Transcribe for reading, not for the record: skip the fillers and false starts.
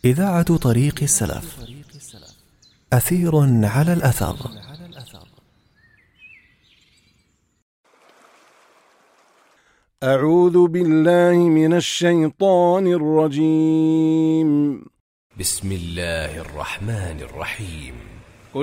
إذاعة طريق السلف. أثير على الأثر. أعوذ بالله من الشيطان الرجيم. بسم الله الرحمن الرحيم.